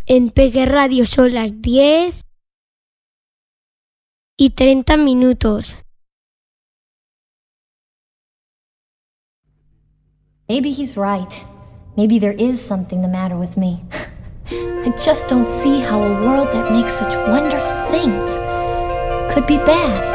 En Peque Radio son las 10:30. Maybe he's right. Maybe there is something the matter with me. I just don't see how a world that makes such wonderful things could be bad.